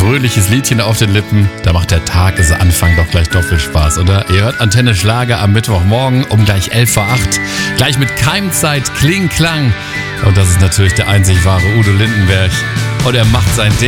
fröhliches Liedchen auf den Lippen. Da macht der Tagesanfang doch gleich doppelt Spaß, oder? Ihr hört Antenne Schlager am Mittwochmorgen um gleich 11 vor 8. Gleich mit Keimzeit, Kling, Klang. Und das ist natürlich der einzig wahre Udo Lindenberg. Und er macht sein Ding.